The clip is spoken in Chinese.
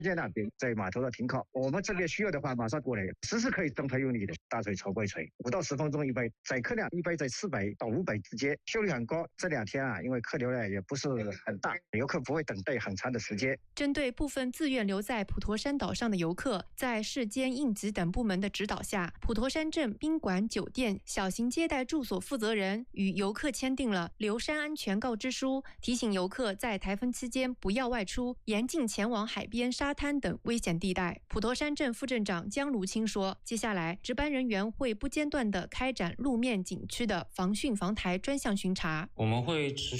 在那边在码头上停靠，我们这边需要的话马上过来，随时可以动态用力的大锤、超快锤，5到10分钟一杯，载客量一般在400到500之间，效率很高。这2天因为客流量也不是很大，游客不会等待很长的时间。 针对部分自愿留在普陀山岛上的游客，在市监、应急等部门的指导下，普陀山镇宾馆、酒店、小型接待住所负责人与游客签订了留山安全告知书，提醒游客在台风期间不要外出，严禁前往海边、沙滩等危险地带。普陀山镇副镇长江如清说，接下来值班人员会不间断地开展路面景区的防汛防台专项巡查， 我们会持续